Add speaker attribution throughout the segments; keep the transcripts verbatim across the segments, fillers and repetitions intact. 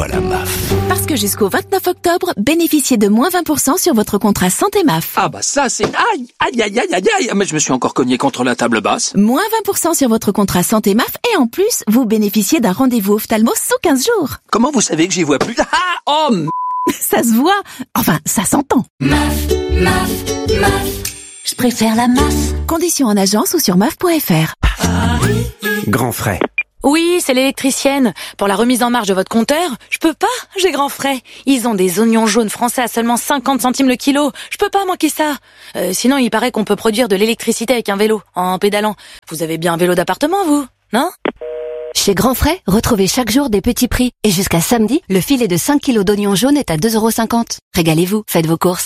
Speaker 1: toi la M A F.
Speaker 2: Parce que jusqu'au vingt-neuf octobre, bénéficiez de moins vingt pour cent sur votre contrat santé M A F.
Speaker 3: Ah bah ça c'est... Aïe, aïe, aïe, aïe, aïe, aïe. Mais je me suis encore cogné contre la table basse.
Speaker 2: Moins vingt pour cent sur votre contrat santé M A F et en plus, vous bénéficiez d'un rendez-vous ophtalmo sous quinze jours.
Speaker 3: Comment vous savez que j'y vois plus? Ah, oh m...
Speaker 2: Ça se voit. Enfin, ça s'entend.
Speaker 4: M A F, M A F, M A F. Je préfère la M A F.
Speaker 2: Conditions en agence ou sur M A F point F R.
Speaker 1: Grand frais.
Speaker 5: Oui, c'est l'électricienne. Pour la remise en marche de votre compteur, je peux pas, j'ai grand frais. Ils ont des oignons jaunes français à seulement cinquante centimes le kilo. Je peux pas manquer ça. Euh, sinon, il paraît qu'on peut produire de l'électricité avec un vélo, en pédalant. Vous avez bien un vélo d'appartement, vous, non?
Speaker 6: Chez Grand Frais, retrouvez chaque jour des petits prix. Et jusqu'à samedi, le filet de cinq kilos d'oignons jaunes est à deux euros cinquante. Régalez-vous, faites vos courses.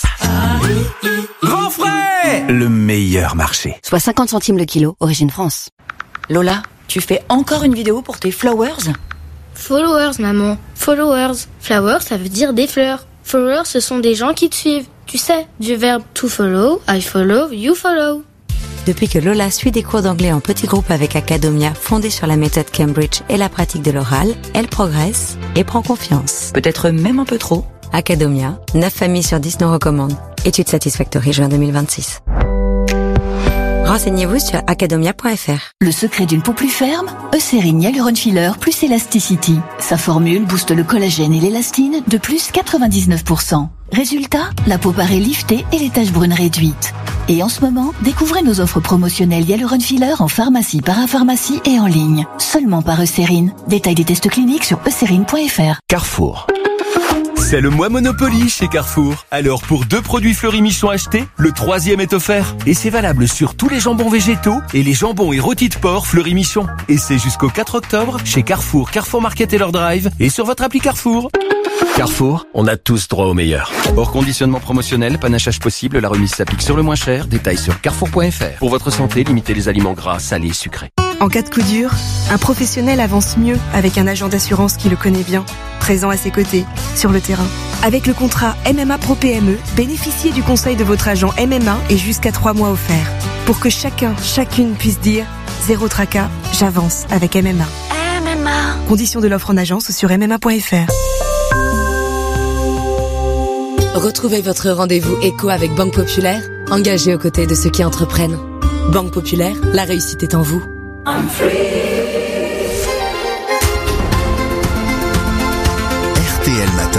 Speaker 1: Grand frais, le meilleur marché.
Speaker 6: Soit cinquante centimes le kilo, origine France.
Speaker 5: Lola, tu fais encore une vidéo pour tes flowers?
Speaker 7: Followers, maman. Followers. Flowers, ça veut dire des fleurs. Followers, ce sont des gens qui te suivent. Tu sais, du verbe to follow, I follow, you follow.
Speaker 8: Depuis que Lola suit des cours d'anglais en petits groupes avec Academia, fondée sur la méthode Cambridge et la pratique de l'oral, elle progresse et prend confiance.
Speaker 5: Peut-être même un peu trop.
Speaker 8: Academia, neuf familles sur dix nous recommandent. Étude Satisfactory juin deux mille vingt-six. Renseignez-vous sur academia point F R.
Speaker 9: Le secret d'une peau plus ferme, Eucérine Hyaluron Filler plus Elasticity. Sa formule booste le collagène et l'élastine de plus quatre-vingt-dix-neuf pour cent. Résultat, la peau paraît liftée et les taches brunes réduites. Et en ce moment, découvrez nos offres promotionnelles Hyaluron Filler en pharmacie, parapharmacie et en ligne. Seulement par Eucérine. Détail des tests cliniques sur eucérine point F R.
Speaker 1: Carrefour. C'est le mois Monopoly chez Carrefour. Alors pour deux produits Fleury Michon achetés, le troisième est offert. Et c'est valable sur tous les jambons végétaux et les jambons et rôtis de porc Fleury Michon. Et c'est jusqu'au quatre octobre chez Carrefour, Carrefour Market et leur drive et sur votre appli Carrefour. Carrefour, on a tous droit au meilleur. Hors conditionnement promotionnel, panachage possible, la remise s'applique sur le moins cher. Détails sur carrefour point F R. Pour votre santé, limitez les aliments gras, salés et sucrés.
Speaker 10: En cas de coup dur, un professionnel avance mieux avec un agent d'assurance qui le connaît bien, présent à ses côtés, sur le terrain. Avec le contrat M M A Pro P M E, bénéficiez du conseil de votre agent M M A et jusqu'à trois mois offerts. Pour que chacun, chacune puisse dire « Zéro tracas, j'avance avec M M A ».
Speaker 4: M M A.
Speaker 10: Conditions de l'offre en agence ou sur m m a point f r.
Speaker 11: Retrouvez votre rendez-vous éco avec Banque Populaire, engagée aux côtés de ceux qui entreprennent. Banque Populaire, la réussite est en vous.
Speaker 4: I'm free.
Speaker 1: R T L Matin.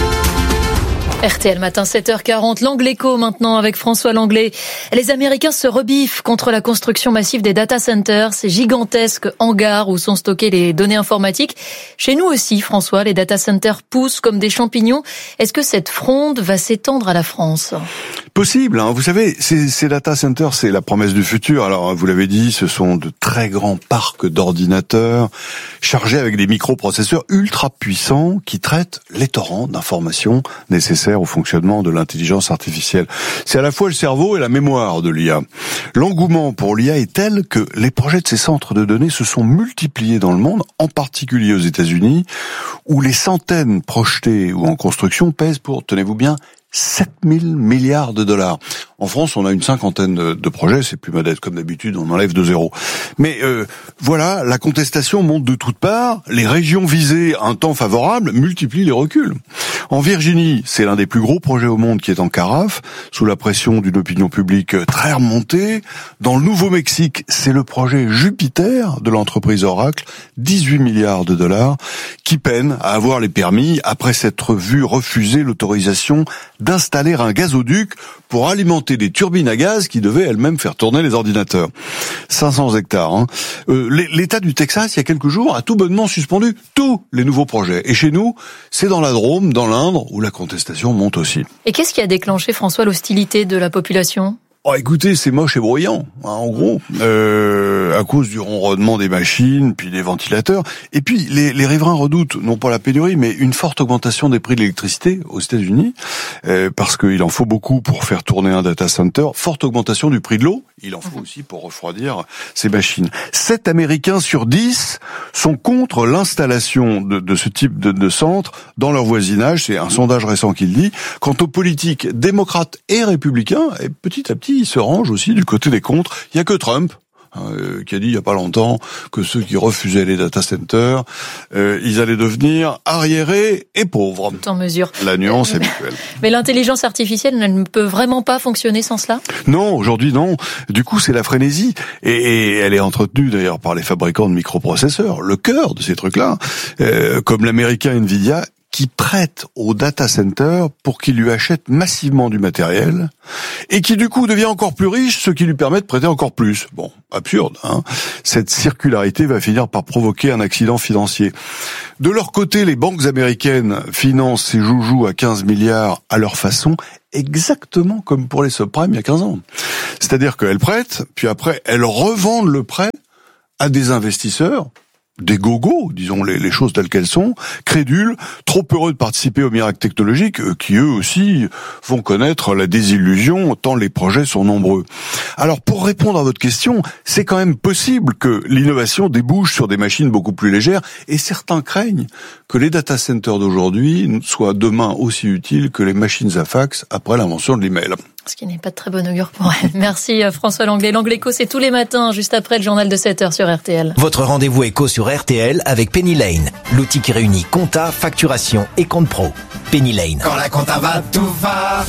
Speaker 12: R T L Matin, sept heures quarante, l'Angle Écho maintenant avec François Langlais. Les Américains se rebiffent contre la construction massive des data centers, ces gigantesques hangars où sont stockées les données informatiques. Chez nous aussi, François, les data centers poussent comme des champignons. Est-ce que cette fronde va s'étendre à la France ?
Speaker 13: Possible, hein. Vous savez, ces, ces data centers, c'est la promesse du futur. Alors, vous l'avez dit, ce sont de très grands parcs d'ordinateurs chargés avec des microprocesseurs ultra puissants qui traitent les torrents d'informations nécessaires au fonctionnement de l'intelligence artificielle. C'est à la fois le cerveau et la mémoire de l'I A. L'engouement pour l'I A est tel que les projets de ces centres de données se sont multipliés dans le monde, en particulier aux États-Unis, où les centaines projetées ou en construction pèsent pour, tenez-vous bien, sept mille milliards de dollars. En France, on a une cinquantaine de projets, c'est plus modeste comme d'habitude, on enlève deux zéros. Mais euh, voilà, la contestation monte de toutes parts, les régions visées, un temps favorable, multiplient les reculs. En Virginie, c'est l'un des plus gros projets au monde qui est en carafe, sous la pression d'une opinion publique très remontée. Dans le Nouveau-Mexique, c'est le projet Jupiter de l'entreprise Oracle, dix-huit milliards de dollars, qui peine à avoir les permis après s'être vu refuser l'autorisation d'installer un gazoduc pour alimenter des turbines à gaz qui devaient elles-mêmes faire tourner les ordinateurs. cinq cents hectares. Hein. Euh, L'État du Texas, il y a quelques jours, a tout bonnement suspendu tous les nouveaux projets. Et chez nous, c'est dans la Drôme, dans l'Indre, où la contestation monte aussi.
Speaker 12: Et qu'est-ce qui a déclenché, François, l'hostilité de la population ?
Speaker 13: Oh, écoutez, c'est moche et bruyant, hein, en gros, euh, à cause du ronronnement des machines, puis des ventilateurs. Et puis, les, les riverains redoutent, non pas la pénurie, mais une forte augmentation des prix de l'électricité aux États-Unis, euh, parce qu'il en faut beaucoup pour faire tourner un data center. Forte augmentation du prix de l'eau, il en faut aussi pour refroidir ces machines. Sept Américains sur dix sont contre l'installation de, de ce type de, de centre dans leur voisinage. C'est un sondage récent qui le dit. Quant aux politiques démocrates et républicains, et petit à petit, ils se rangent aussi du côté des contres. Il n'y a que Trump, euh, qui a dit il y a pas longtemps que ceux qui refusaient les data centers, euh, ils allaient devenir arriérés et pauvres.
Speaker 12: Tout en mesure.
Speaker 13: La nuance habituelle.
Speaker 12: Mais l'intelligence artificielle, elle ne peut vraiment pas fonctionner sans cela ?
Speaker 13: Non, aujourd'hui non. Du coup, c'est la frénésie. Et, et elle est entretenue d'ailleurs par les fabricants de microprocesseurs, le cœur de ces trucs-là, euh, comme l'américain Nvidia, qui prête au data center pour qu'il lui achète massivement du matériel et qui du coup devient encore plus riche, ce qui lui permet de prêter encore plus. Bon, absurde, hein. Cette circularité va finir par provoquer un accident financier. De leur côté, les banques américaines financent ces joujoux à quinze milliards à leur façon, exactement comme pour les subprimes il y a quinze ans. C'est-à-dire qu'elles prêtent, puis après elles revendent le prêt à des investisseurs, des gogos, disons les, les choses telles qu'elles sont, crédules, trop heureux de participer au miracle technologique, euh, qui eux aussi vont connaître la désillusion tant les projets sont nombreux. Alors pour répondre à votre question, c'est quand même possible que l'innovation débouche sur des machines beaucoup plus légères, et certains craignent que les data centers d'aujourd'hui soient demain aussi utiles que les machines à fax après l'invention de l'email.
Speaker 12: Ce qui n'est pas de très bon augure pour elle. Merci François Langlais. L'Angle Éco, c'est tous les matins, juste après le journal de sept heures sur R T L.
Speaker 14: Votre rendez-vous éco sur R T L avec Penny Lane, l'outil qui réunit compta, facturation et compte pro. Penny Lane.
Speaker 15: Quand la compta va, tout va.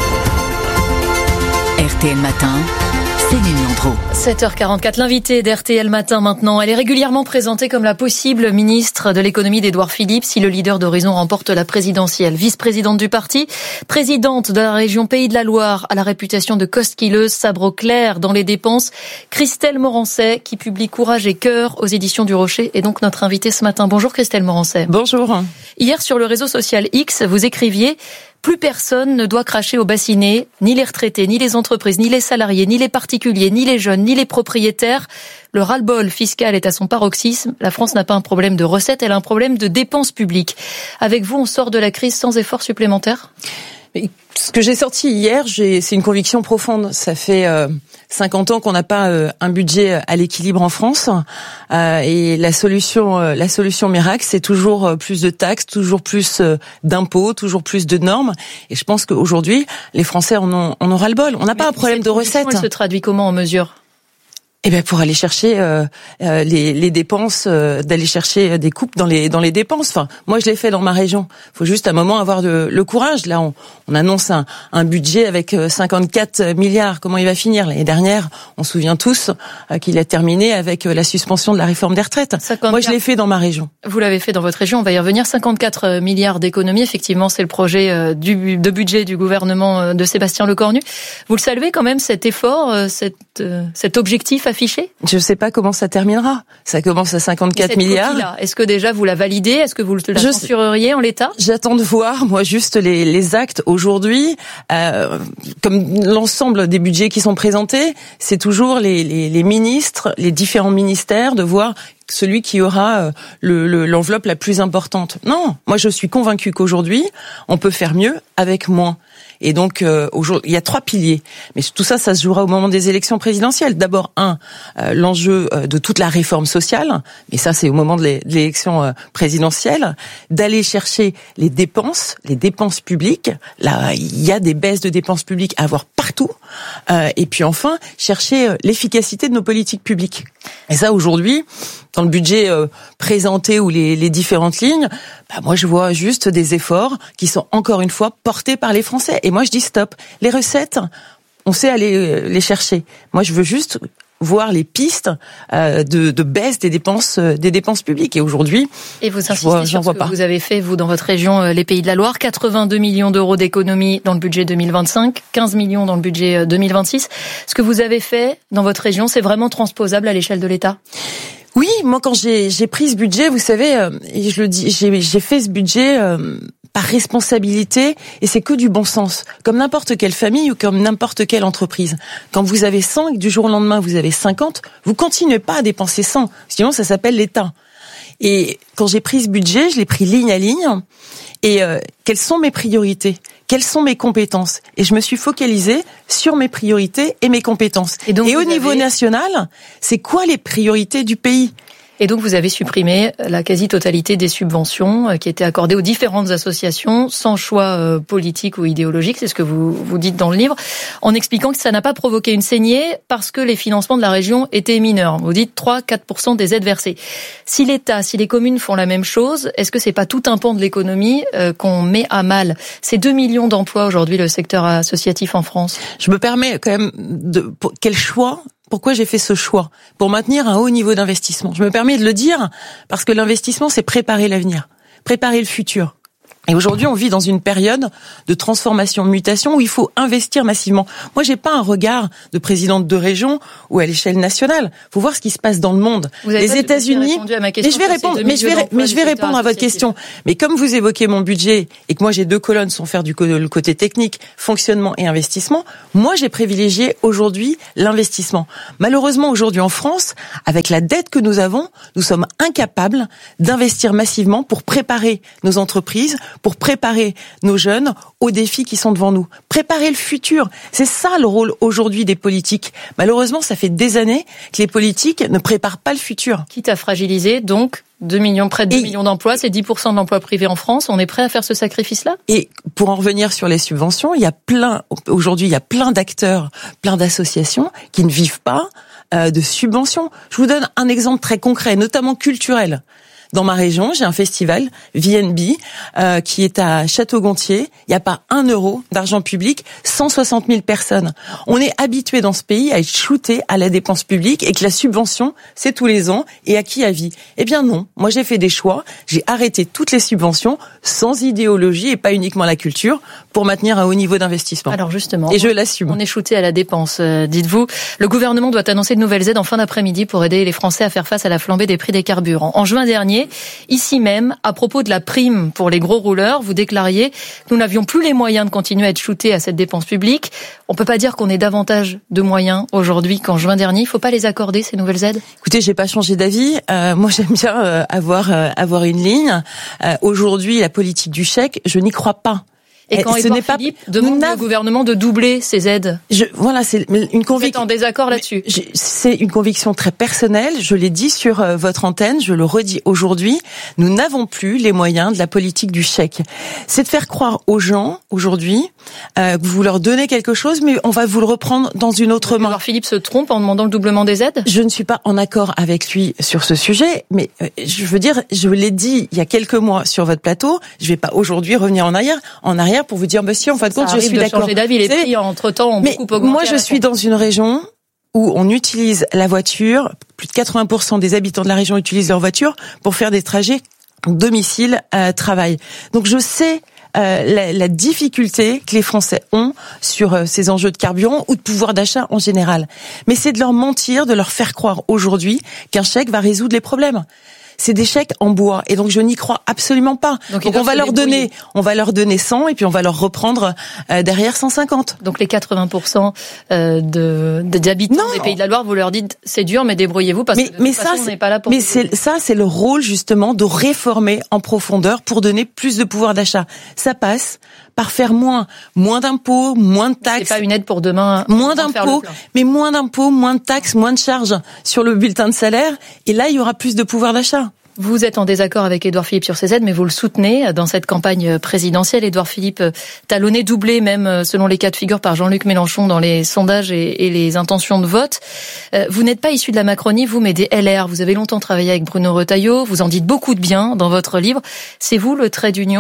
Speaker 9: R T L Matin, Céline Landreau.
Speaker 12: sept heures quarante-quatre, l'invitée d'R T L Matin maintenant. Elle est régulièrement présentée comme la possible ministre de l'économie d'Édouard Philippe si le leader d'Horizon remporte la présidentielle. Vice-présidente du parti, présidente de la région Pays de la Loire, à la réputation de cosquilleuse, sabre au clair dans les dépenses. Christelle Morancet, qui publie Courage et Cœur aux éditions du Rocher, est donc notre invitée ce matin. Bonjour Christelle Morancet.
Speaker 16: Bonjour.
Speaker 12: Hier, sur le réseau social X, vous écriviez: plus personne ne doit cracher au bassinet, ni les retraités, ni les entreprises, ni les salariés, ni les particuliers, ni les jeunes, ni les propriétaires. Le ras-le-bol fiscal est à son paroxysme. La France n'a pas un problème de recettes, elle a un problème de dépenses publiques. Avec vous, on sort de la crise sans effort supplémentaire ?
Speaker 16: Ce que j'ai sorti hier, j'ai, c'est une conviction profonde. Ça fait euh, cinquante ans qu'on n'a pas euh, un budget à l'équilibre en France, euh, et la solution, euh, la solution miracle, c'est toujours euh, plus de taxes, toujours plus euh, d'impôts, toujours plus de normes. Et je pense qu'aujourd'hui, les Français en ont, en ont ras-le-bol. On n'a pas un problème de recettes.
Speaker 12: Elle se traduit comment en mesures ?
Speaker 16: Eh bien, pour aller chercher euh, euh, les, les dépenses, euh, d'aller chercher des coupes dans les dans les dépenses. Enfin, moi, je l'ai fait dans ma région. Il faut juste à un moment avoir de, le courage. Là, on, on annonce un, un budget avec cinquante-quatre milliards. Comment il va finir ? L'année dernière, on se souvient tous euh, qu'il a terminé avec la suspension de la réforme des retraites. cinquante-quatre Moi, je l'ai fait dans ma région.
Speaker 12: Vous l'avez fait dans votre région. On va y revenir. cinquante-quatre milliards d'économies. Effectivement, c'est le projet du, de budget du gouvernement de Sébastien Lecornu. Vous le saluez quand même, cet effort, cet, cet objectif affiché ?
Speaker 16: Je ne sais pas comment ça terminera. Ça commence à cinquante-quatre milliards.
Speaker 12: Est-ce que déjà vous la validez ? Est-ce que vous la censureriez en l'état ?
Speaker 16: J'attends de voir, moi, juste les, les actes aujourd'hui. Euh, comme l'ensemble des budgets qui sont présentés, c'est toujours les, les, les ministres, les différents ministères, de voir celui qui aura le, le, l'enveloppe la plus importante. Non, moi je suis convaincue qu'aujourd'hui, on peut faire mieux avec moins. Et donc, euh, aujourd'hui, il y a trois piliers. Mais tout ça, ça se jouera au moment des élections présidentielles. D'abord, un, euh, l'enjeu de toute la réforme sociale. Mais ça, c'est au moment de l'élection euh, présidentielle. D'aller chercher les dépenses, les dépenses publiques. Là, il y a des baisses de dépenses publiques à avoir partout. Euh, et puis enfin, chercher euh, l'efficacité de nos politiques publiques. Et ça, aujourd'hui, dans le budget euh, présenté ou les, les différentes lignes, bah, moi, je vois juste des efforts qui sont, encore une fois, portés par les Français. Et moi, je dis stop. Les recettes, on sait aller les chercher. Moi, je veux juste voir les pistes euh, de, de baisse des dépenses, euh, des dépenses publiques. Et aujourd'hui,
Speaker 12: et vous insistez
Speaker 16: vois,
Speaker 12: sur
Speaker 16: vois
Speaker 12: ce
Speaker 16: pas.
Speaker 12: que vous avez fait, vous, dans votre région, euh, les Pays de la Loire, quatre-vingt-deux millions d'euros d'économies dans le budget deux mille vingt-cinq, quinze millions dans le budget euh, deux mille vingt-six. Ce que vous avez fait dans votre région, c'est vraiment transposable à l'échelle de l'État ?
Speaker 16: Oui, moi, quand j'ai, j'ai pris ce budget, vous savez, euh, et je le dis, j'ai, j'ai fait ce budget euh, par responsabilité, et c'est que du bon sens. Comme n'importe quelle famille ou comme n'importe quelle entreprise. Quand vous avez cent et que du jour au lendemain vous avez cinquante, vous continuez pas à dépenser cent. Sinon, ça s'appelle l'État. Et quand j'ai pris ce budget, je l'ai pris ligne à ligne. Et euh, quelles sont mes priorités ? Quelles sont mes compétences ? Et je me suis focalisée sur mes priorités et mes compétences. Et, donc et au niveau avez... national, c'est quoi les priorités du pays ?
Speaker 12: Et donc vous avez supprimé la quasi-totalité des subventions qui étaient accordées aux différentes associations sans choix politique ou idéologique, c'est ce que vous, vous dites dans le livre, en expliquant que ça n'a pas provoqué une saignée parce que les financements de la région étaient mineurs. Vous dites trois à quatre pour cent des aides versées. Si l'État, si les communes font la même chose, est-ce que c'est pas tout un pan de l'économie euh, qu'on met à mal? C'est deux millions d'emplois aujourd'hui, le secteur associatif en France.
Speaker 16: Je me permets quand même de... Quel choix? Pourquoi j'ai fait ce choix? Pour maintenir un haut niveau d'investissement. Je me permets de le dire parce que l'investissement, c'est préparer l'avenir, préparer le futur. Et aujourd'hui, on vit dans une période de transformation, de mutation où il faut investir massivement. Moi, j'ai pas un regard de présidente de région ou à l'échelle nationale. Faut voir ce qui se passe dans le monde. Les États-Unis. Mais je vais répondre, mais je vais, mais je vais répondre à votre question. Mais comme vous évoquez mon budget et que moi j'ai deux colonnes sans faire du le côté technique, fonctionnement et investissement, moi j'ai privilégié aujourd'hui l'investissement. Malheureusement, aujourd'hui en France, avec la dette que nous avons, nous sommes incapables d'investir massivement pour préparer nos entreprises, pour préparer nos jeunes aux défis qui sont devant nous. Préparer le futur, c'est ça le rôle aujourd'hui des politiques. Malheureusement, ça fait des années que les politiques ne préparent pas le futur.
Speaker 12: Quitte à fragiliser, donc, deux millions, près de deux millions d'emplois, c'est dix pour cent de l'emploi privé en France. On est prêt à faire ce sacrifice-là?
Speaker 16: Et pour en revenir sur les subventions, il y a plein, aujourd'hui, il y a plein d'acteurs, plein d'associations qui ne vivent pas euh, de subventions. Je vous donne un exemple très concret, notamment culturel. Dans ma région, j'ai un festival, V N B, euh, qui est à Château-Gontier. Il n'y a pas un euro d'argent public, cent soixante mille personnes. On est habitué dans ce pays à être shooté à la dépense publique et que la subvention, c'est tous les ans et acquis à vie. Eh bien non, moi j'ai fait des choix, j'ai arrêté toutes les subventions sans idéologie et pas uniquement la culture pour maintenir un haut niveau d'investissement.
Speaker 12: Alors justement,
Speaker 16: et je l'assume.
Speaker 12: On est shooté à la dépense, euh, dites-vous. Le gouvernement doit annoncer de nouvelles aides en fin d'après-midi pour aider les Français à faire face à la flambée des prix des carburants. En juin dernier, ici même, à propos de la prime pour les gros rouleurs, vous déclariez que nous n'avions plus les moyens de continuer à être shootés à cette dépense publique. On peut pas dire qu'on ait davantage de moyens aujourd'hui qu'en juin dernier. Il faut pas les accorder, ces nouvelles aides?
Speaker 16: Écoutez, j'ai pas changé d'avis. Euh, moi, j'aime bien euh, avoir euh, avoir une ligne. Euh, aujourd'hui, la politique du chèque, je n'y crois pas.
Speaker 12: Et quand Édouard Philippe demande au gouvernement de doubler ses aides,
Speaker 16: je, voilà, c'est une conviction.
Speaker 12: Vous êtes en désaccord là-dessus?
Speaker 16: C'est une conviction très personnelle. Je l'ai dit sur votre antenne, je le redis aujourd'hui. Nous n'avons plus les moyens de la politique du chèque. C'est de faire croire aux gens aujourd'hui euh, que vous leur donnez quelque chose, mais on va vous le reprendre dans une autre main.
Speaker 12: Édouard Philippe se trompe en demandant le doublement des aides?
Speaker 16: Je ne suis pas en accord avec lui sur ce sujet, mais euh, je veux dire, je l'ai dit il y a quelques mois sur votre plateau. Je ne vais pas aujourd'hui revenir en arrière, en arrière. pour vous dire, monsieur, en fin de compte, je suis d'accord.
Speaker 12: Changer d'avis, les prix entre-temps ont beaucoup augmenté.
Speaker 16: Moi, je suis dans une région où on utilise la voiture. Plus de quatre-vingts pour cent des habitants de la région utilisent leur voiture pour faire des trajets domicile-travail. Donc, je sais euh, la, la difficulté que les Français ont sur euh, ces enjeux de carburant ou de pouvoir d'achat en général. Mais c'est de leur mentir, de leur faire croire aujourd'hui qu'un chèque va résoudre les problèmes. C'est des chèques en bois et donc je n'y crois absolument pas. Donc, donc on va leur donner, on va leur donner cent et puis on va leur reprendre euh, derrière cent cinquante.
Speaker 12: Donc les quatre-vingts pour cent euh, de d'habitants non. des Pays de la Loire, vous leur dites c'est dur mais débrouillez-vous parce
Speaker 16: mais,
Speaker 12: que de
Speaker 16: mais
Speaker 12: toute
Speaker 16: ça,
Speaker 12: façon on n'est pas là pour.
Speaker 16: Mais c'est ça, c'est le rôle justement de réformer en profondeur pour donner plus de pouvoir d'achat. Ça passe par faire moins, moins d'impôts, moins de taxes.
Speaker 12: C'est pas une aide pour demain.
Speaker 16: Moins d'impôts, mais moins d'impôts, moins de taxes, moins de charges sur le bulletin de salaire. Et là, il y aura plus de pouvoir d'achat.
Speaker 12: Vous êtes en désaccord avec Édouard Philippe sur ces aides, mais vous le soutenez dans cette campagne présidentielle. Édouard Philippe talonné, doublé même selon les cas de figure par Jean-Luc Mélenchon dans les sondages et, et les intentions de vote. Vous n'êtes pas issu de la Macronie, vous, mais des L R. Vous avez longtemps travaillé avec Bruno Retailleau. Vous en dites beaucoup de bien dans votre livre. C'est vous le trait d'union ?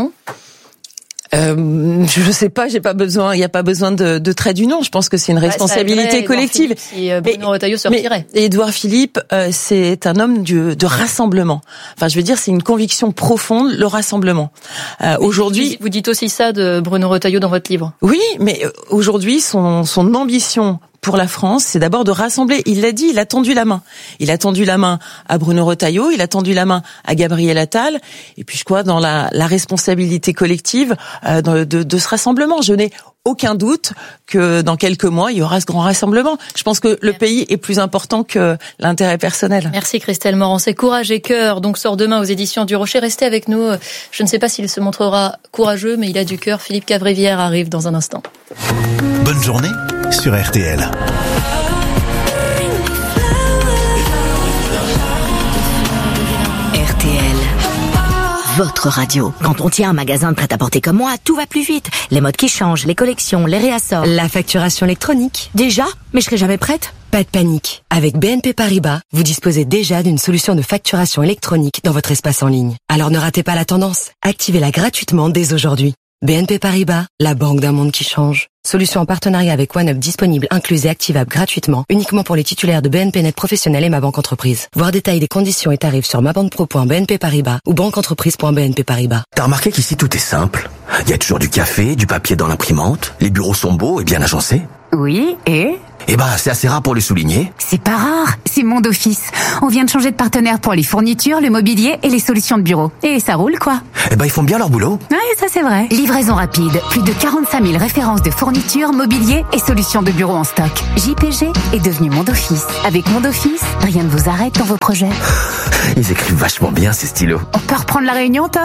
Speaker 16: Euh, je sais pas, j'ai pas besoin, il y a pas besoin de, de trait d'union. Je pense que c'est une responsabilité
Speaker 12: bah,
Speaker 16: collective.
Speaker 12: Si Bruno Retailleau se retirait.
Speaker 16: Édouard Philippe, euh, c'est un homme de, de rassemblement. Enfin, je veux dire, c'est une conviction profonde, le rassemblement. Euh, aujourd'hui,
Speaker 12: vous, vous dites aussi ça de Bruno Retailleau dans votre livre.
Speaker 16: Oui, mais aujourd'hui, son, son ambition pour la France, c'est d'abord de rassembler. Il l'a dit, il a tendu la main. Il a tendu la main à Bruno Retailleau, il a tendu la main à Gabriel Attal. Et puis, je crois, dans la, la responsabilité collective euh, de, de, de ce rassemblement. Je n'ai aucun doute que dans quelques mois, il y aura ce grand rassemblement. Je pense que le pays est plus important que l'intérêt personnel.
Speaker 12: Merci Christelle Morancet. Courage et cœur, donc sort demain aux éditions du Rocher. Restez avec nous. Je ne sais pas s'il se montrera courageux, mais il a du cœur. Philippe Cavrivière arrive dans un instant.
Speaker 17: Bonne journée sur R T L.
Speaker 18: votre radio. Quand on tient un magasin de prêt-à-porter comme moi, tout va plus vite. Les modes qui changent, les collections, les réassorts.
Speaker 19: La facturation électronique.
Speaker 18: Déjà? Mais je serai jamais prête.
Speaker 19: Pas de panique. Avec B N P Paribas, vous disposez déjà d'une solution de facturation électronique dans votre espace en ligne. Alors ne ratez pas la tendance. Activez-la gratuitement dès aujourd'hui. B N P Paribas, la banque d'un monde qui change. Solution en partenariat avec OneUp disponible, incluse et activable gratuitement, uniquement pour les titulaires de B N P Net Professionnel et Ma Banque Entreprise. Voir détail des conditions et tarifs sur mabanpro point b n p paribas ou banqueentreprise point b n p paribas.
Speaker 20: T'as remarqué qu'ici tout est simple? Il y a toujours du café, du papier dans l'imprimante, les bureaux sont beaux et bien agencés.
Speaker 21: Oui, et
Speaker 20: Eh ben, c'est assez rare pour le souligner.
Speaker 21: c'est pas rare, c'est Monde Office. On vient de changer de partenaire pour les fournitures, le mobilier et les solutions de bureau. Et ça roule, quoi.
Speaker 20: Eh ben, ils font bien leur boulot.
Speaker 21: Oui, ça c'est vrai. Livraison rapide, plus de quarante-cinq mille références de fournitures, mobilier et solutions de bureau en stock. J P G est devenu Monde Office. Avec Monde Office, rien ne vous arrête dans vos projets.
Speaker 20: Ils écrivent vachement bien, ces stylos.
Speaker 21: On peut reprendre la réunion, Tom ?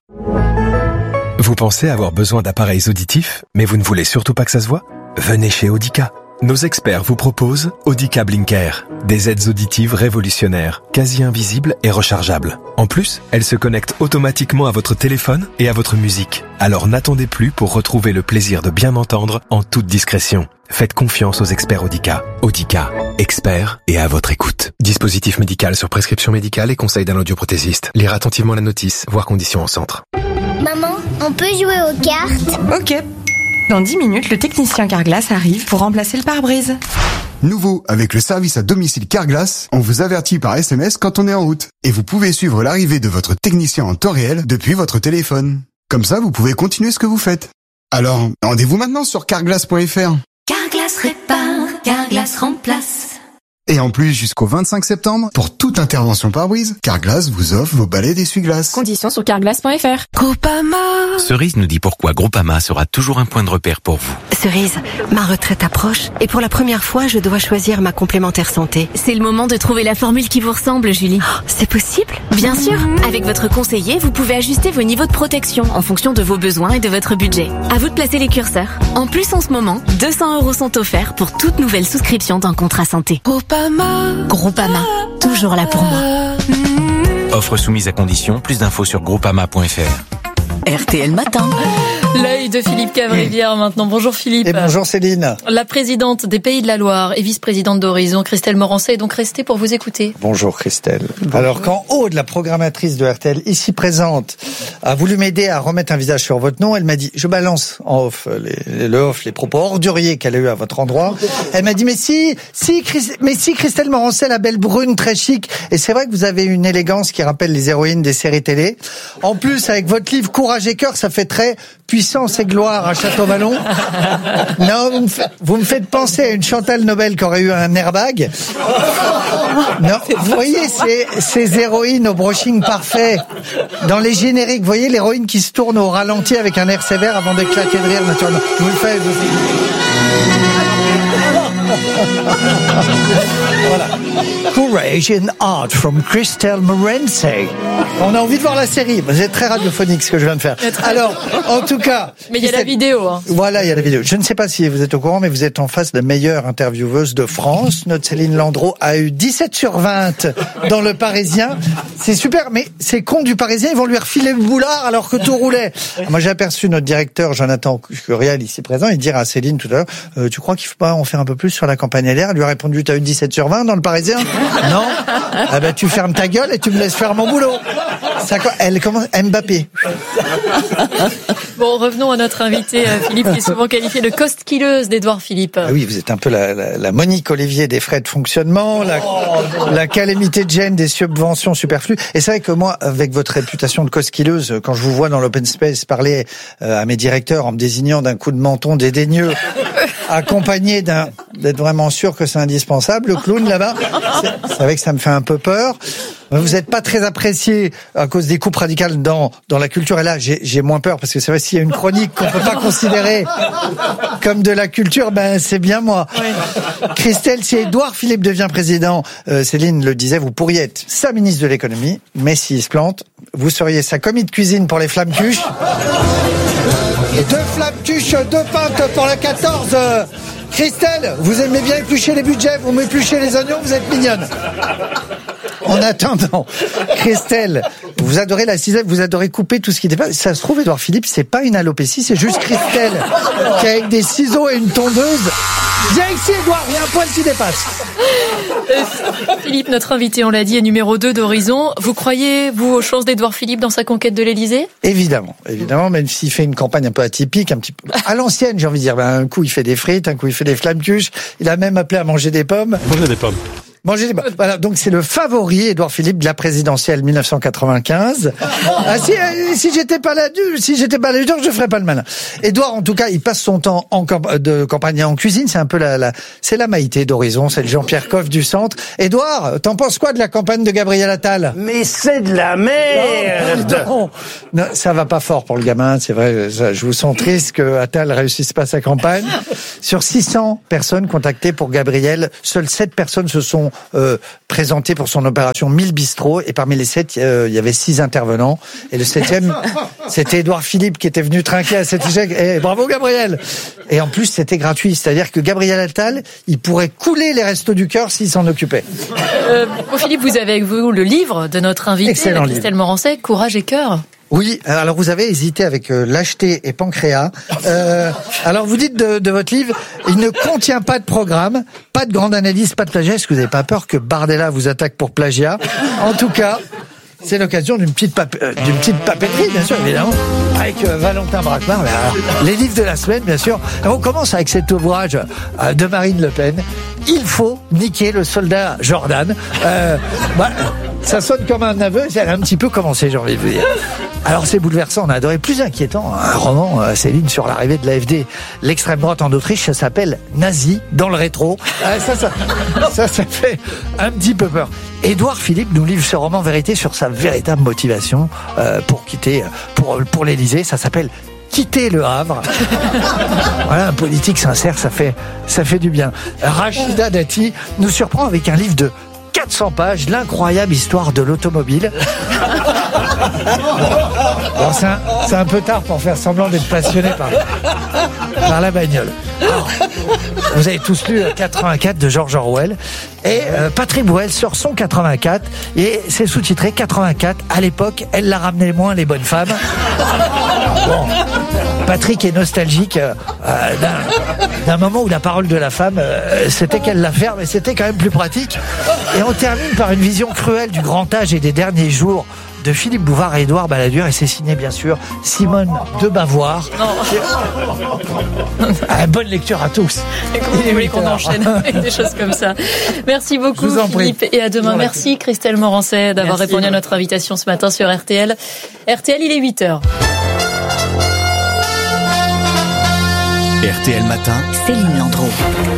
Speaker 22: Vous pensez avoir besoin d'appareils auditifs, mais vous ne voulez surtout pas que ça se voit? Venez chez Audica. Nos experts vous proposent Audica Blinker, des aides auditives révolutionnaires, quasi invisibles et rechargeables. En plus, elles se connectent automatiquement à votre téléphone et à votre musique. Alors n'attendez plus pour retrouver le plaisir de bien entendre en toute discrétion. Faites confiance aux experts Audica. Audica, experts et à votre écoute. Dispositif médical sur prescription médicale et conseil d'un audioprothésiste. Lire attentivement la notice, voir conditions en centre.
Speaker 23: Maman, on peut jouer aux cartes?
Speaker 24: Ok. Dans dix minutes, le technicien Carglass arrive pour remplacer le pare-brise.
Speaker 25: Nouveau, avec le service à domicile Carglass, on vous avertit par S M S quand on est en route. Et vous pouvez suivre l'arrivée de votre technicien en temps réel depuis votre téléphone. Comme ça, vous pouvez continuer ce que vous faites. Alors, rendez-vous maintenant sur carglass point f r.
Speaker 4: Carglass répare, Carglass remplace.
Speaker 25: Et en plus, jusqu'au vingt-cinq septembre, pour toute intervention pare-brise, Carglass vous offre vos balais d'essuie-glace.
Speaker 24: Conditions sur carglass point f r.
Speaker 19: Groupama.
Speaker 26: Cerise nous dit pourquoi Groupama sera toujours un point de repère pour vous.
Speaker 19: Cerise, ma retraite approche et pour la première fois, je dois choisir ma complémentaire santé.
Speaker 18: C'est le moment de trouver la formule qui vous ressemble, Julie.
Speaker 19: Oh, c'est possible?
Speaker 18: Bien sûr. Avec votre conseiller, vous pouvez ajuster vos niveaux de protection en fonction de vos besoins et de votre budget. À vous de placer les curseurs. En plus, en ce moment, deux cents euros sont offerts pour toute nouvelle souscription d'un contrat santé.
Speaker 19: Groupama.
Speaker 18: Groupama, toujours là pour moi.
Speaker 26: Offre soumise à condition, plus d'infos sur groupama point f r.
Speaker 18: R T L Matin.
Speaker 12: L'œil de Philippe Cavrivière maintenant. Bonjour Philippe.
Speaker 27: Et bonjour Céline.
Speaker 12: La présidente des Pays de la Loire et vice-présidente d'Horizon, Christelle Morancet, est donc restée pour vous écouter.
Speaker 27: Bonjour Christelle.
Speaker 12: Bonjour.
Speaker 27: Alors quand Aude, la programmatrice de R T L, ici présente, a voulu m'aider à remettre un visage sur votre nom, elle m'a dit, je balance en off, les, le off, les propos orduriers qu'elle a eu à votre endroit. Elle m'a dit, mais si, si, Chris, mais si Christelle Morancet, la belle brune, très chic, et c'est vrai que vous avez une élégance qui rappelle les héroïnes des séries télé. En plus, avec votre livre Courage et cœur, ça fait très puissance et gloire à Château-Vallon. Non, vous me, faites, vous me faites penser à une Chantal Nobel qui aurait eu un airbag. Non, vous voyez ces, ces héroïnes au brushing parfait dans les génériques. Vous voyez l'héroïne qui se tourne au ralenti avec un air sévère avant d'éclater de rire naturellement. Vous le faites, vous. Voilà. Courage and Art from Christelle Morancet. On a envie de voir la série. C'est très radiophonique ce que je viens de faire. Alors, en tout cas.
Speaker 12: Mais il y a la vidéo. Hein.
Speaker 27: Voilà, il y a la vidéo. Je ne sais pas si vous êtes au courant, mais vous êtes en face de la meilleure intervieweuse de France. Notre Céline Landreau a eu dix-sept sur vingt dans Le Parisien. C'est super, mais ces cons du Parisien, ils vont lui refiler le boulard alors que tout roulait. Moi, j'ai aperçu notre directeur, Jonathan Curiel, ici présent, il dirait à Céline tout à l'heure, euh, tu crois qu'il faut pas en faire un peu plus sur la campagne L R? Elle lui a répondu, t'as eu dix-sept sur vingt dans Le Parisien? Non? Ah ben, tu fermes ta gueule et tu me laisses faire mon boulot. Ça, elle commence, Mbappé.
Speaker 12: Bon, revenons à notre invité, Philippe, qui est souvent qualifié de cost-killeuse d'Édouard Philippe.
Speaker 27: Ah oui, vous êtes un peu la, la, la Monique Olivier des frais de fonctionnement, la, la calamité de Jane des subventions superflues. Et c'est vrai que moi, avec votre réputation de cost-killeuse, quand je vous vois dans l'open space parler à mes directeurs en me désignant d'un coup de menton dédaigneux, accompagné d'un, d'être vraiment sûr que c'est indispensable, le clown là-bas, c'est, c'est vrai que ça me fait un peu peur. Vous n'êtes pas très apprécié à cause des coupes radicales dans dans la culture. Et là, j'ai, j'ai moins peur parce que c'est vrai, s'il y a une chronique qu'on peut pas considérer comme de la culture, ben c'est bien moi. Oui. Christelle, si Édouard Philippe devient président, euh, Céline le disait, vous pourriez être sa ministre de l'économie, mais s'il se plante, vous seriez sa commis de cuisine pour les flammes-cuches. Deux flammes-cuches, deux pintes pour la quatorze. Christelle, vous aimez bien éplucher les budgets, vous m'épluchez les oignons, vous êtes mignonne. En attendant, Christelle, vous adorez la cisaille, vous adorez couper tout ce qui dépasse. Ça se trouve, Édouard Philippe, c'est pas une alopécie, c'est juste Christelle qui avec des ciseaux et une tondeuse. Viens ici, Édouard, il y a un poil qui dépasse.
Speaker 12: Euh, Philippe, notre invité, on l'a dit, est numéro deux d'Horizon. Vous croyez, vous, aux chances d'Édouard Philippe dans sa conquête de l'Élysée ?
Speaker 27: Évidemment, évidemment, même s'il fait une campagne un peu atypique, un petit peu à l'ancienne, j'ai envie de dire. Ben, un coup, il fait des frites, un coup, il fait des flammes-cuches. Il a même appelé à manger des pommes.
Speaker 2: Manger des pommes.
Speaker 27: Manger des pommes. Voilà, donc c'est le favori, Édouard Philippe, de la présidentielle dix-neuf cent quatre-vingt-quinze. Ah, si, si j'étais pas là, si j'étais pas là, je ferais pas le malin. Édouard, en tout cas, il passe son temps en camp- de campagne en cuisine. C'est un peu la, la c'est la Maïté d'Horizon, c'est le Jean-Pierre Coff du centre. Édouard, t'en penses quoi de la campagne de Gabriel Attal ?
Speaker 3: Mais c'est de la merde.
Speaker 27: Non, non, non, ça va pas fort pour le gamin, c'est vrai. Ça, je vous sens triste que Attal réussisse pas sa campagne. Sur six cents personnes contactées pour Gabriel, seules sept personnes se sont Euh, présenté pour son opération mille bistrots, et parmi les sept, euh, il y avait six intervenants, et le septième, c'était Édouard Philippe qui était venu trinquer à cet échec. Et bravo Gabriel. Et en plus, c'était gratuit, c'est-à-dire que Gabriel Attal, il pourrait couler les Restos du Cœur s'il s'en occupait.
Speaker 12: Euh, Philippe, vous avez avec vous le livre de notre invité,
Speaker 27: Excellent
Speaker 12: Christelle
Speaker 27: livre.
Speaker 12: Morancet, Courage et cœur.
Speaker 27: Oui, alors vous avez hésité avec euh, lâcheté et pancréas. Euh, alors vous dites de, de votre livre, il ne contient pas de programme, pas de grande analyse, pas de plagiat. Est-ce que vous n'avez pas peur que Bardella vous attaque pour plagiat ? En tout cas, c'est l'occasion d'une petite, pape- euh, d'une petite papeterie, bien sûr, évidemment, avec euh, Valentin Bracquemar. Les livres de la semaine, bien sûr. Alors, on commence avec cet ouvrage euh, de Marine Le Pen. Il faut niquer le soldat Jordan. Euh, bah, ça sonne comme un aveu, ça a un petit peu commencé, j'ai envie de vous dire. Alors c'est bouleversant, on a adoré. Plus inquiétant, un roman, euh, Céline, sur l'arrivée de l'A F D, l'extrême droite en Autriche, ça s'appelle Nazi dans le rétro. Euh, ça, ça, ça, ça fait un petit peu peur. Édouard Philippe nous livre ce roman vérité sur sa véritable motivation euh, pour quitter, pour, pour l'Élysée. Ça s'appelle Quitter le Havre. Voilà, un politique sincère, ça fait, ça fait du bien. Rachida Dati nous surprend avec un livre de quatre cents pages, l'incroyable histoire de l'automobile. Bon, c'est, un, c'est un peu tard pour faire semblant d'être passionné par, par la bagnole. Alors, vous avez tous lu quatre-vingt-quatre de George Orwell. Et euh, Patrick Bruel sort son quatre-vingt-quatre et c'est sous-titré quatre-vingt-quatre. À l'époque, elle l'a ramené moins les bonnes femmes. Bon, Patrick est nostalgique euh, d'un, d'un moment où la parole de la femme, euh, c'était qu'elle la ferme, mais c'était quand même plus pratique. Et on termine par une vision cruelle du grand âge et des derniers jours de Philippe Bouvard et Édouard Balladur, et c'est signé bien sûr Simone de Bavoir. Ah, bonne lecture à tous.
Speaker 12: Comment vous voulez qu'on enchaîne avec des choses comme ça ? Merci beaucoup Philippe, et à demain. Merci Christelle Morancet d'avoir Merci. répondu à notre invitation ce matin sur R T L. R T L, il est huit heures.
Speaker 17: R T L Matin,
Speaker 21: Céline Landreau.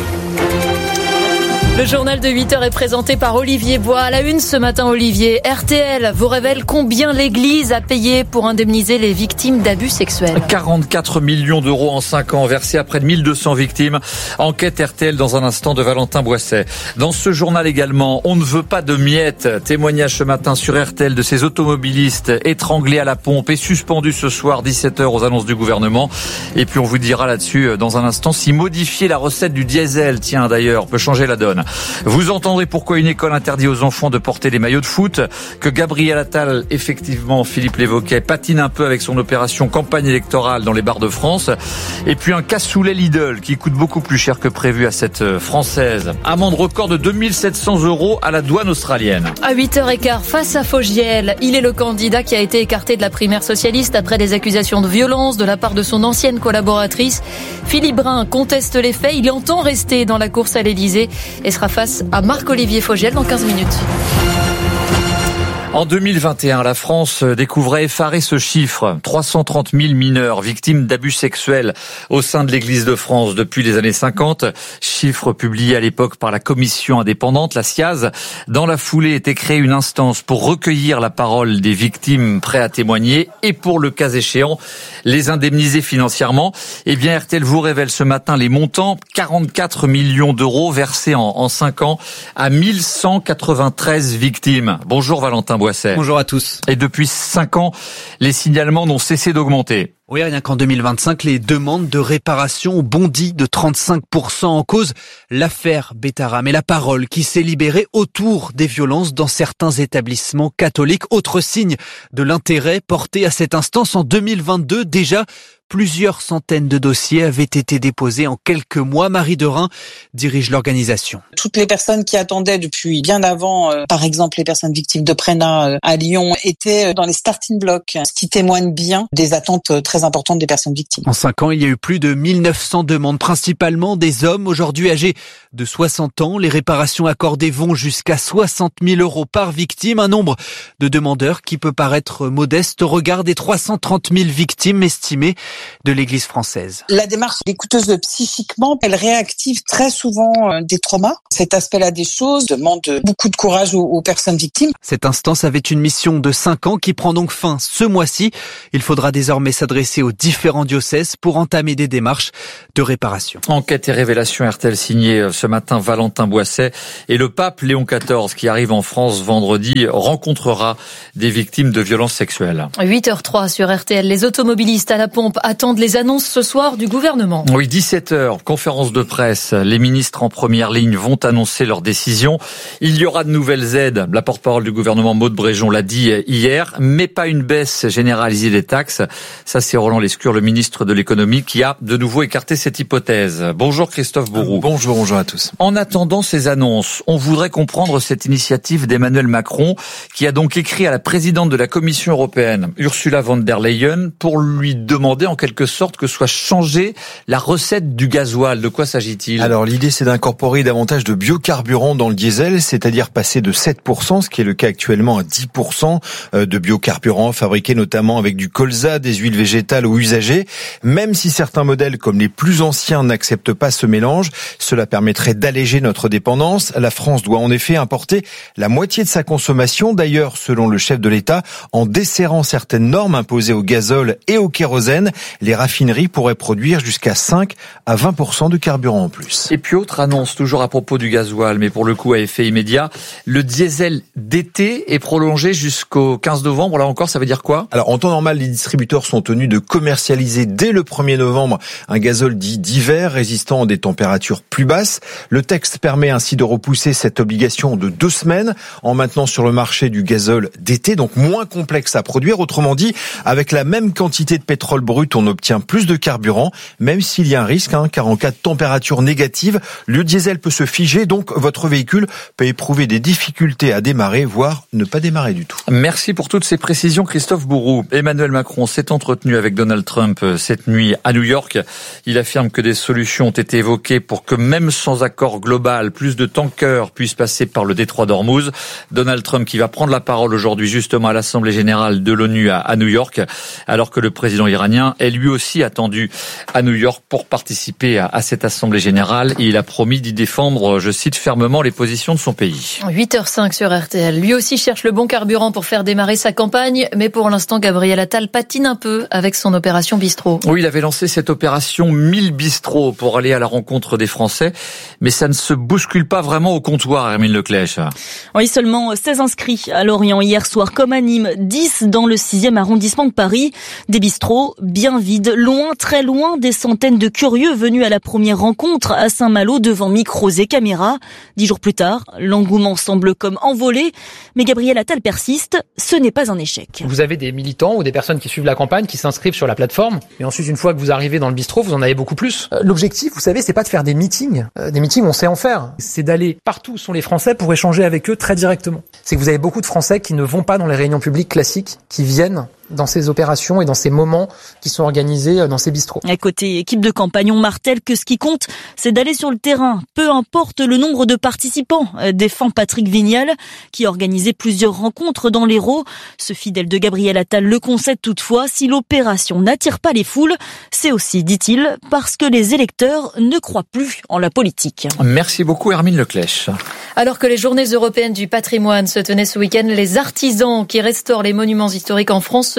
Speaker 12: Le journal de huit heures est présenté par Olivier Bois. À la une ce matin, Olivier, R T L vous révèle combien l'Église a payé pour indemniser les victimes d'abus sexuels.
Speaker 5: quarante-quatre millions d'euros en cinq ans, versés à près de mille deux cents victimes. Enquête R T L dans un instant de Valentin Boisset. Dans ce journal également, on ne veut pas de miettes. Témoignage ce matin sur R T L de ces automobilistes étranglés à la pompe et suspendus ce soir dix-sept heures aux annonces du gouvernement. Et puis on vous dira là-dessus dans un instant si modifier la recette du diesel, tiens d'ailleurs, peut changer la donne. Vous entendrez pourquoi une école interdit aux enfants de porter des maillots de foot, que Gabriel Attal, effectivement, Philippe l'évoquait, patine un peu avec son opération campagne électorale dans les bars de France, et puis un cassoulet Lidl qui coûte beaucoup plus cher que prévu à cette Française. Amende record de deux mille sept cents euros à la douane australienne.
Speaker 12: À huit heures quinze, face à Fogiel, il est le candidat qui a été écarté de la primaire socialiste après des accusations de violence de la part de son ancienne collaboratrice. Philippe Brun conteste les faits, il entend rester dans la course à l'Élysée et sera face à Marc-Olivier Fogiel dans quinze minutes.
Speaker 5: En deux mille vingt et un, la France découvrait effaré ce chiffre. trois cent trente mille mineurs victimes d'abus sexuels au sein de l'Église de France depuis les années cinquante. Chiffre publié à l'époque par la commission indépendante, la C I A Z. Dans la foulée était créée une instance pour recueillir la parole des victimes prêtes à témoigner et pour le cas échéant, les indemniser financièrement. Eh bien, R T L vous révèle ce matin les montants. quarante-quatre millions d'euros versés en, en cinq ans à mille cent quatre-vingt-treize victimes. Bonjour Valentin Valentin-Boisset.
Speaker 1: Bonjour à tous.
Speaker 5: Et depuis cinq ans, les signalements n'ont cessé d'augmenter.
Speaker 1: Oui, rien qu'en deux mille vingt-cinq, les demandes de réparation ont bondi de trente-cinq pour cent. En cause, l'affaire Betaram et la parole qui s'est libérée autour des violences dans certains établissements catholiques. Autre signe de l'intérêt porté à cette instance en deux mille vingt-deux, déjà, plusieurs centaines de dossiers avaient été déposés en quelques mois. Marie Derain dirige l'organisation.
Speaker 2: Toutes les personnes qui attendaient depuis bien avant, euh, par exemple les personnes victimes de Prénat euh, à Lyon, étaient dans les starting blocks, ce qui témoigne bien des attentes très importantes des personnes victimes.
Speaker 1: En cinq ans, il y a eu plus de mille neuf cents demandes, principalement des hommes, aujourd'hui âgés de soixante ans. Les réparations accordées vont jusqu'à soixante mille euros par victime, un nombre de demandeurs qui peut paraître modeste au regard des trois cent trente mille victimes estimées de l'Église française.
Speaker 2: La démarche est coûteuse psychiquement, elle réactive très souvent des traumas. Cet aspect-là des choses demande beaucoup de courage aux, aux personnes victimes.
Speaker 1: Cette instance avait une mission de cinq ans qui prend donc fin ce mois-ci. Il faudra désormais s'adresser aux différents diocèses pour entamer des démarches de réparation.
Speaker 5: Enquête et révélation R T L signé ce matin Valentin-Boisset, et le pape Léon quatorze qui arrive en France vendredi rencontrera des victimes de violences sexuelles.
Speaker 12: huit heures zéro trois sur R T L. Les automobilistes à la pompe attendent les annonces ce soir du gouvernement.
Speaker 5: Oui, dix-sept heures, conférence de presse. Les ministres en première ligne vont annoncer leurs décisions. Il y aura de nouvelles aides. La porte-parole du gouvernement, Maud Bréjon, l'a dit hier, mais pas une baisse généralisée des taxes. Ça, c'est Roland Lescure, le ministre de l'économie, qui a de nouveau écarté cette hypothèse. Bonjour Christophe Bourroux.
Speaker 6: Bonjour, bonjour à tous.
Speaker 5: En attendant ces annonces, on voudrait comprendre cette initiative d'Emmanuel Macron, qui a donc écrit à la présidente de la Commission européenne, Ursula von der Leyen, pour lui demander en quelque sorte que soit changée la recette du gasoil. De quoi s'agit-il?
Speaker 6: Alors l'idée, c'est d'incorporer davantage de biocarburants dans le diesel, c'est-à-dire passer de sept pour cent, ce qui est le cas actuellement, à dix pour cent de biocarburants fabriqués notamment avec du colza, des huiles végétales ou usagées. Même si certains modèles comme les plus anciens n'acceptent pas ce mélange, cela permettrait d'alléger notre dépendance. La France doit en effet importer la moitié de sa consommation, d'ailleurs selon le chef de l'État, en desserrant certaines normes imposées au gazole et au kérosène. Les raffineries pourraient produire jusqu'à cinq à vingt pour cent de carburant en plus.
Speaker 5: Et puis autre annonce, toujours à propos du gasoil, mais pour le coup à effet immédiat, le diesel d'été est prolongé jusqu'au quinze novembre. Là encore, ça veut dire quoi?
Speaker 6: Alors en temps normal, les distributeurs sont tenus de commercialiser dès le premier novembre un gazole dit d'hiver, résistant à des températures plus basses. Le texte permet ainsi de repousser cette obligation de deux semaines en maintenant sur le marché du gazole d'été, donc moins complexe à produire. Autrement dit, avec la même quantité de pétrole brut, on obtient plus de carburant, même s'il y a un risque, hein, car en cas de température négative, le diesel peut se figer, donc votre véhicule peut éprouver des difficultés à démarrer, voire ne pas démarrer du tout.
Speaker 5: Merci pour toutes ces précisions, Christophe Bourroux. Emmanuel Macron s'est entretenu avec Donald Trump cette nuit à New York. Il affirme que des solutions ont été évoquées pour que même sans accord global, plus de tankers puissent passer par le détroit d'Ormuz. Donald Trump qui va prendre la parole aujourd'hui justement à l'Assemblée générale de l'ONU à, à New York, alors que le président iranien est lui aussi attendu à New York pour participer à, à cette Assemblée générale. Et il a promis d'y défendre, je cite, fermement les positions de son pays.
Speaker 12: huit heures cinq sur R T L. Lui aussi cherche le bon carburant pour faire démarrer sa campagne, mais pour l'instant, Gabriel Attal patine un peu avec son opération bistrot.
Speaker 5: Oui, il avait lancé cette opération mille bistrots pour aller à la rencontre des Français, mais ça ne se bouscule pas vraiment au comptoir, Hermine Leclèche.
Speaker 7: Oui, seulement seize inscrits à Lorient hier soir, comme à Nîmes, dix dans le sixième arrondissement de Paris. Des bistrots bien vides, loin, très loin des centaines de curieux venus à la première rencontre à Saint-Malo devant micros et caméras. Dix jours plus tard, l'engouement semble comme envolé, mais Gabriel Attal persiste, ce n'est pas un échec.
Speaker 8: Vous avez des militants ou des personnes qui suivent la campagne, qui s'inscrivent sur la plateforme, et ensuite une fois que vous arrivez dans le bistrot, vous en avez beaucoup plus. L'objectif, vous savez, c'est pas de faire des meetings. Des meetings, on sait en faire. C'est d'aller partout où sont les Français pour échanger avec eux très directement. C'est que vous avez beaucoup de Français qui ne vont pas dans les réunions publiques classiques, qui viennent dans ces opérations et dans ces moments qui sont organisés dans ces bistrots.
Speaker 7: À côté équipe de campagne, on martèle que ce qui compte, c'est d'aller sur le terrain. Peu importe le nombre de participants, défend Patrick Vignal, qui organisait plusieurs rencontres dans l'Hérault. Ce fidèle de Gabriel Attal le concède toutefois, si l'opération n'attire pas les foules, c'est aussi, dit-il, parce que les électeurs ne croient plus en la politique.
Speaker 5: Merci beaucoup Hermine Leclèche.
Speaker 12: Alors que les journées européennes du patrimoine se tenaient ce week-end, les artisans qui restaurent les monuments historiques en France se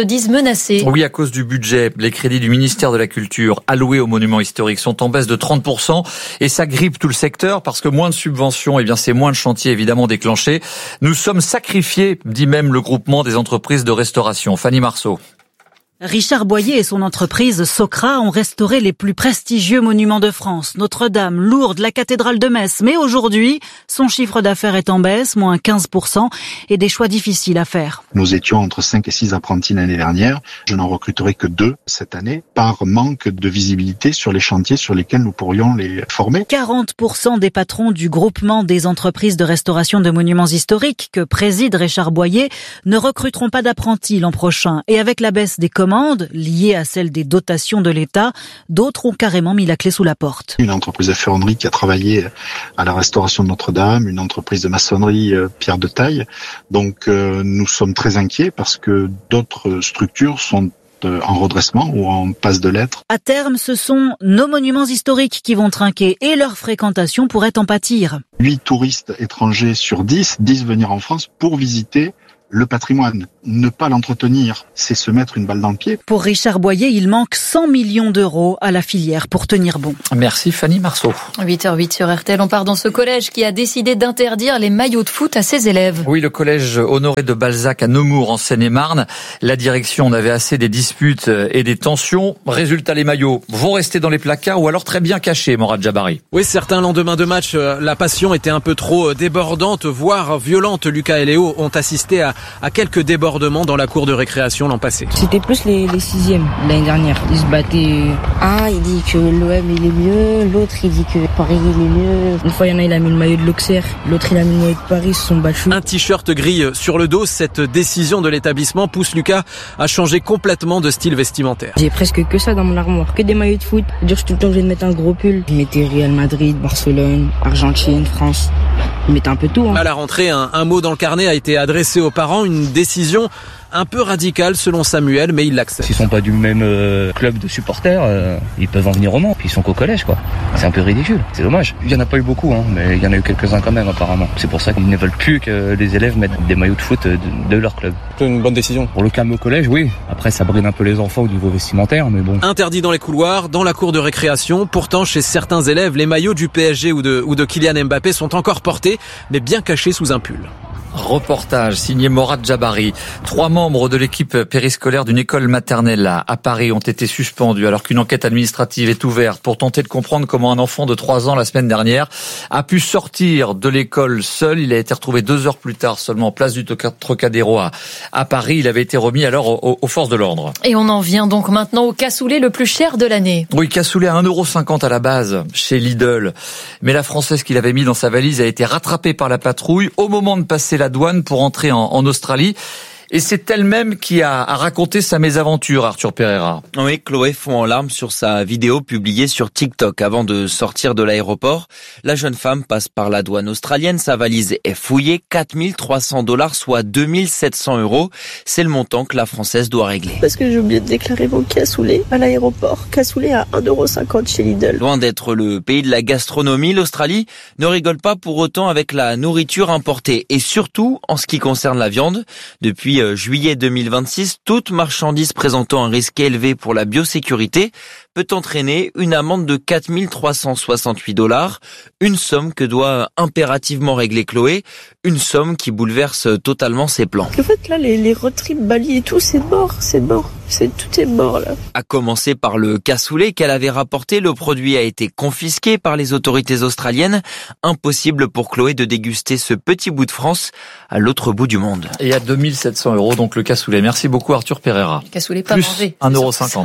Speaker 12: se disent menacés.
Speaker 5: Oui, à cause du budget. Les crédits du ministère de la Culture alloués aux monuments historiques sont en baisse de trente pour cent et ça grippe tout le secteur parce que moins de subventions, eh bien c'est moins de chantiers évidemment déclenchés. Nous sommes sacrifiés, dit même le groupement des entreprises de restauration. Fanny Marceau.
Speaker 9: Richard Boyer et son entreprise Socra ont restauré les plus prestigieux monuments de France, Notre-Dame, Lourdes, la cathédrale de Metz. Mais aujourd'hui, son chiffre d'affaires est en baisse, moins quinze pour cent, et des choix difficiles à faire.
Speaker 10: Nous étions entre cinq et six apprentis l'année dernière. Je n'en recruterai que deux cette année, par manque de visibilité sur les chantiers sur lesquels nous pourrions les former.
Speaker 9: quarante pour cent des patrons du groupement des entreprises de restauration de monuments historiques que préside Richard Boyer ne recruteront pas d'apprentis l'an prochain. Et avec la baisse des commandes liées à celle des dotations de l'État, d'autres ont carrément mis la clé sous la porte.
Speaker 10: Une entreprise de ferronnerie qui a travaillé à la restauration de Notre-Dame, une entreprise de maçonnerie euh, pierre de taille. Donc euh, nous sommes très inquiets parce que d'autres structures sont en redressement ou en passe de lettres.
Speaker 9: À terme, ce sont nos monuments historiques qui vont trinquer et leur fréquentation pourrait en pâtir.
Speaker 10: huit touristes étrangers sur dix disent venir en France pour visiter le patrimoine. Ne pas l'entretenir, c'est se mettre une balle dans le pied.
Speaker 9: Pour Richard Boyer, il manque cent millions d'euros à la filière pour tenir bon.
Speaker 5: Merci Fanny Marceau.
Speaker 12: huit heures huit sur R T L, on part dans ce collège qui a décidé d'interdire les maillots de foot à ses élèves.
Speaker 5: Oui, le collège Honoré de Balzac à Nemours en Seine-et-Marne. La direction en avait assez des disputes et des tensions. Résultat, les maillots vont rester dans les placards ou alors très bien cachés, Morad Jabari.
Speaker 11: Oui, certains lendemains de match, la passion était un peu trop débordante, voire violente. Lucas et Léo ont assisté à, à quelques débordements dans la cour de récréation l'an passé.
Speaker 13: C'était plus les, les sixièmes l'année dernière. Ils se battaient. Un il dit que l'O M il est mieux, l'autre il dit que Paris il est mieux. Une fois il y en a il a mis le maillot de l'Auxerre, l'autre il a mis le maillot de Paris, ils se sont battus.
Speaker 11: Un t-shirt gris sur le dos, cette décision de l'établissement pousse Lucas à changer complètement de style vestimentaire.
Speaker 13: J'ai presque que ça dans mon armoire, que des maillots de foot. Je suis tout le temps obligé de mettre un gros pull. Je mettais Real Madrid, Barcelone, Argentine, France. Je mettais un peu tout. Hein.
Speaker 11: À la rentrée, un, un mot dans le carnet a été adressé aux parents, une décision un peu radical selon Samuel, mais il l'accepte.
Speaker 14: S'ils sont pas du même euh, club de supporters, euh, ils peuvent en venir au Mans. Ils sont qu'au collège, quoi. C'est un peu ridicule. C'est dommage. Il y en a pas eu beaucoup, hein, mais il y en a eu quelques-uns quand même, apparemment. C'est pour ça qu'ils ne veulent plus que les élèves mettent des maillots de foot de, de leur club.
Speaker 11: C'est une bonne décision.
Speaker 14: Pour le calme au collège, oui. Après, ça bride un peu les enfants au niveau vestimentaire, mais bon.
Speaker 11: Interdit dans les couloirs, dans la cour de récréation. Pourtant, chez certains élèves, les maillots du P S G ou de, ou de Kylian Mbappé sont encore portés, mais bien cachés sous un pull.
Speaker 5: Reportage signé Morad Jabari. Trois membres de l'équipe périscolaire d'une école maternelle à Paris ont été suspendus alors qu'une enquête administrative est ouverte pour tenter de comprendre comment un enfant de trois ans la semaine dernière a pu sortir de l'école seul. Il a été retrouvé deux heures plus tard seulement en place du Trocadéro à, à Paris. Il avait été remis alors aux, aux forces de l'ordre.
Speaker 12: Et on en vient donc maintenant au cassoulet le plus cher de l'année.
Speaker 5: Oui, cassoulet à un euro cinquante à la base chez Lidl. Mais la Française qu'il avait mis dans sa valise a été rattrapée par la patrouille au moment de passer la douane pour entrer en, en Australie. Et c'est elle-même qui a, a raconté sa mésaventure, Arthur Pereira.
Speaker 15: Oui, Chloé fond en larmes sur sa vidéo publiée sur TikTok. Avant de sortir de l'aéroport, la jeune femme passe par la douane australienne. Sa valise est fouillée, quatre mille trois cents dollars, soit deux mille sept cents euros. C'est le montant que la Française doit régler.
Speaker 16: Parce que j'ai oublié de déclarer mon cassoulet à l'aéroport. Cassoulet à un euro cinquante chez Lidl.
Speaker 15: Loin d'être le pays de la gastronomie, l'Australie ne rigole pas pour autant avec la nourriture importée. Et surtout, en ce qui concerne la viande, depuis juillet deux mille vingt-six, toute marchandise présentant un risque élevé pour la biosécurité peut entraîner une amende de quatre mille trois cent soixante-huit dollars, une somme que doit impérativement régler Chloé, une somme qui bouleverse totalement ses plans.
Speaker 16: En fait, là, les, les road trips, Bali et tout, c'est mort, c'est mort, c'est tout est mort, là.
Speaker 15: À commencer par le cassoulet qu'elle avait rapporté, le produit a été confisqué par les autorités australiennes. Impossible pour Chloé de déguster ce petit bout de France à l'autre bout du monde.
Speaker 5: Et à deux mille sept cents euros, donc le cassoulet. Merci beaucoup, Arthur Pereira.
Speaker 12: Cassoulet pas
Speaker 5: Plus
Speaker 12: mangé.
Speaker 5: un euro cinquante.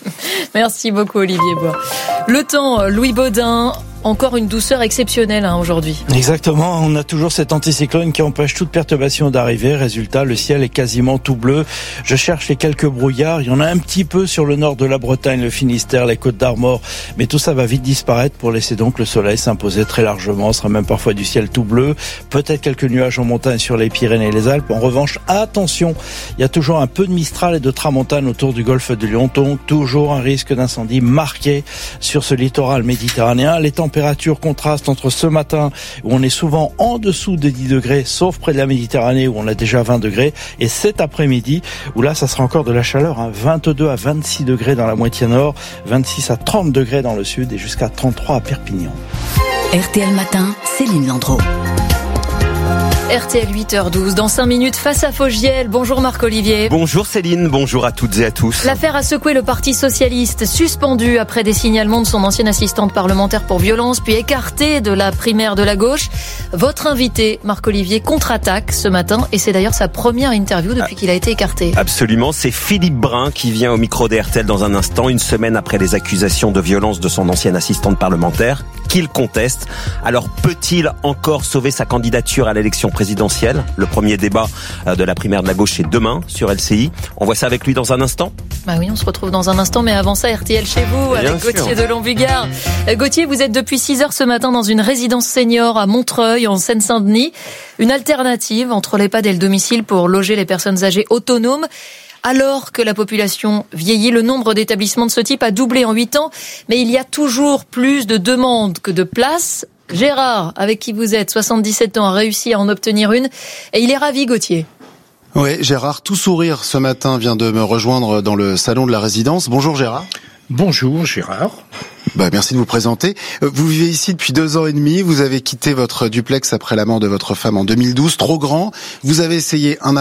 Speaker 12: Merci beaucoup, Olivier Bois. Le temps, Louis Baudin. Encore une douceur exceptionnelle hein, aujourd'hui.
Speaker 27: Exactement, on a toujours cet anticyclone qui empêche toute perturbation d'arriver. Résultat, le ciel est quasiment tout bleu. Je cherche les quelques brouillards. Il y en a un petit peu sur le nord de la Bretagne, le Finistère, les Côtes d'Armor. Mais tout ça va vite disparaître pour laisser donc le soleil s'imposer très largement. Ce sera même parfois du ciel tout bleu. Peut-être quelques nuages en montagne sur les Pyrénées et les Alpes. En revanche, attention, il y a toujours un peu de Mistral et de Tramontane autour du golfe de Lyon. Donc, toujours un risque d'incendie marqué sur ce littoral méditerranéen. Les températures
Speaker 4: températures contrastent entre ce matin où on est souvent en dessous des dix degrés, sauf près de la Méditerranée où on a déjà vingt degrés, et cet après-midi où là ça sera encore de la chaleur, hein, vingt-deux à vingt-six degrés dans la moitié nord, vingt-six à trente degrés dans le sud et jusqu'à trente-trois à Perpignan.
Speaker 21: R T L Matin, Céline Landreau.
Speaker 12: R T L huit heures douze, dans cinq minutes, face à Fogiel. Bonjour Marc-Olivier.
Speaker 19: Bonjour Céline, bonjour à toutes et à tous.
Speaker 12: L'affaire a secoué le Parti Socialiste, suspendu après des signalements de son ancienne assistante parlementaire pour violence, puis écarté de la primaire de la gauche. Votre invité, Marc-Olivier, contre-attaque ce matin, et c'est d'ailleurs sa première interview depuis qu'il a été écarté.
Speaker 19: Absolument, c'est Philippe Brun qui vient au micro de R T L dans un instant, une semaine après les accusations de violence de son ancienne assistante parlementaire, qu'il conteste. Alors peut-il encore sauver sa candidature à l'élection présidentielle? Le premier débat de la primaire de la gauche, c'est demain sur L C I. On voit ça avec lui dans un instant.
Speaker 12: Bah oui, on se retrouve dans un instant, mais avant ça, R T L chez vous,
Speaker 19: Bien
Speaker 12: avec
Speaker 19: sûr.
Speaker 12: Gauthier de Longbugard. Gauthier, vous êtes depuis six heures ce matin dans une résidence senior à Montreuil, en Seine-Saint-Denis. Une alternative entre l'EHPAD et le domicile pour loger les personnes âgées autonomes. Alors que la population vieillit, le nombre d'établissements de ce type a doublé en huit ans, mais il y a toujours plus de demandes que de places. Gérard, avec qui vous êtes, soixante-dix-sept ans, a réussi à en obtenir une, et il est ravi, Gauthier.
Speaker 20: Oui, Gérard, tout sourire ce matin, vient de me rejoindre dans le salon de la résidence. Bonjour Gérard.
Speaker 22: Bonjour Gérard.
Speaker 20: Bah, merci de vous présenter. Vous vivez ici depuis deux ans et demi. Vous avez quitté votre duplex après la mort de votre femme en deux mille douze, trop grand. Vous avez essayé un